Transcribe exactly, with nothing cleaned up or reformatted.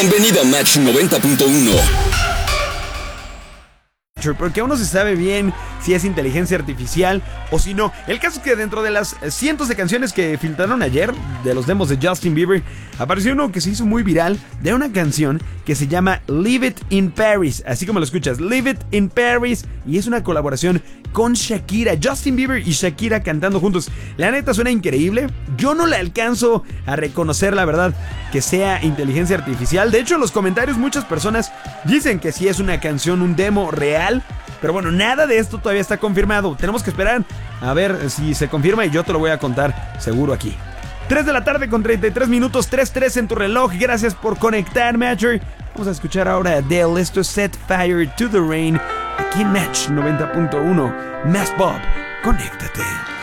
Bienvenido a Match noventa punto uno. Porque aún no se sabe bien si es inteligencia artificial o si no. El caso es que dentro de las cientos de canciones que filtraron ayer, de los demos de Justin Bieber, apareció uno que se hizo muy viral, de una canción que se llama Leave It in Paris, así como lo escuchas, Leave It in Paris, y es una colaboración con Shakira, Justin Bieber y Shakira cantando juntos. La neta suena increíble. Yo no le alcanzo a reconocer, la verdad, que sea inteligencia artificial. De hecho, en los comentarios muchas personas dicen que sí es una canción, un demo real. Pero bueno, nada de esto todavía está confirmado. Tenemos que esperar a ver si se confirma y yo te lo voy a contar seguro aquí. tres de la tarde con treinta y tres minutos, tres tres en tu reloj. Gracias por conectar, Matcher. Vamos a escuchar ahora a Adele. Esto es Set Fire to the Rain. Aquí en Match noventa punto uno. Mass Bob, conéctate.